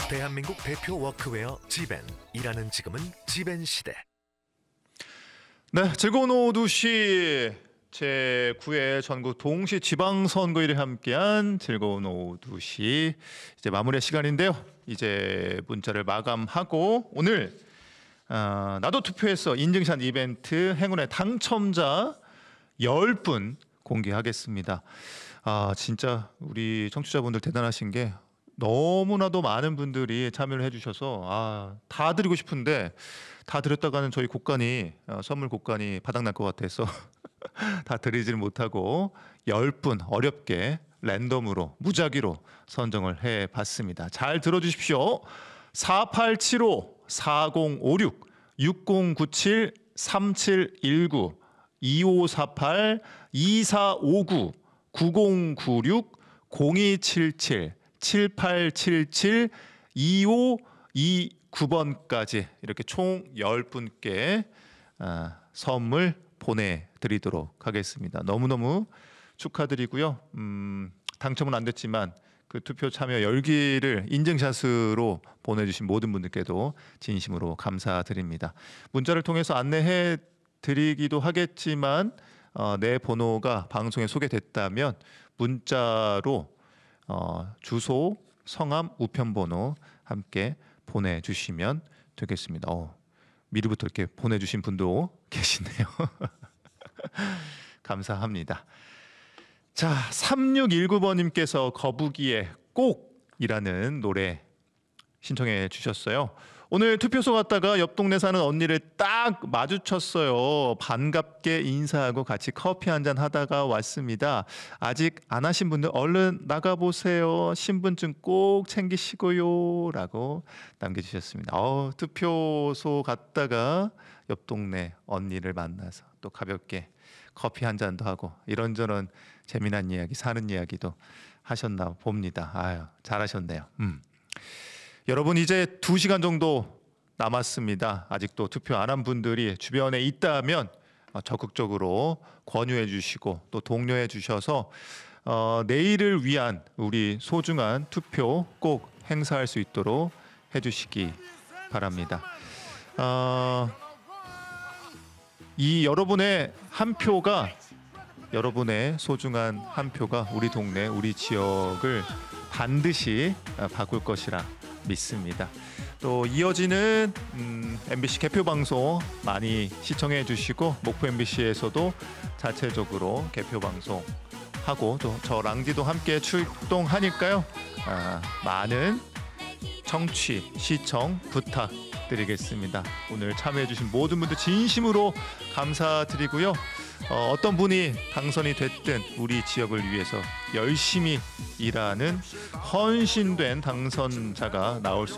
대한민국 대표 워크웨어 지벤. 일하는 지금은 지벤 시대. 네, 즐거운 오후 2시 제9회 전국 동시 지방선거일에 함께한 즐거운 오후 2시 이제 마무리할 시간인데요. 이제 문자를 마감하고 오늘 나도 투표했어 인증샷 이벤트 행운의 당첨자 10분 공개하겠습니다. 진짜 우리 청취자분들 대단하신 게 너무나도 많은 분들이 참여를 해주셔서 다 드리고 싶은데 다 드렸다가는 저희 곡간이 선물 곡간이 바닥날 것 같아서 다 드리질 못하고 10분 어렵게 랜덤으로 무작위로 선정을 해봤습니다. 잘 들어주십시오. 4875 4056 6097 3719 2548 2459 9096 0277 7877 2529번까지 이렇게 총 10분께 선물 보내드리도록 하겠습니다. 너무너무 축하드리고요. 당첨은 안 됐지만 그 투표 참여 열기를 인증샷으로 보내주신 모든 분들께도 진심으로 감사드립니다. 문자를 통해서 안내해 드리기도 하겠지만 내 번호가 방송에 소개됐다면 문자로 주소, 성함, 우편번호 함께 보내주시면 되겠습니다. 미리부터 이렇게 보내주신 분도 계시네요. 감사합니다. 자, 3619번님께서 거북이의 꼭이라는 노래 신청해 주셨어요. 오늘 투표소 갔다가 옆 동네 사는 언니를 딱 마주쳤어요. 반갑게 인사하고 같이 커피 한잔 하다가 왔습니다. 아직 안 하신 분들 얼른 나가보세요. 신분증 꼭 챙기시고요. 라고 남겨주셨습니다. 투표소 갔다가 옆 동네 언니를 만나서 또 가볍게 커피 한 잔도 하고 이런저런 재미난 이야기, 사는 이야기도 하셨나 봅니다. 잘하셨네요. 여러분 이제 2시간 정도 남았습니다. 아직도 투표 안 한 분들이 주변에 있다면 적극적으로 권유해 주시고 또 독려해 주셔서 내일을 위한 우리 소중한 투표 꼭 행사할 수 있도록 해주시기 바랍니다. 이 여러분의 한 표가 여러분의 소중한 한 표가 우리 동네, 우리 지역을 반드시 바꿀 것이라 믿습니다. 또 이어지는 MBC 개표 방송 많이 시청해 주시고 목포 MBC에서도 자체적으로 개표 방송 하고 또 저 랑디도 함께 출동하니까요. 많은 청취, 시청 부탁드리겠습니다. 오늘 참여해 주신 모든 분들 진심으로 감사드리고요. 어떤 분이 당선이 됐든 우리 지역을 위해서 열심히 일하는 헌신된 당선자가 나올 수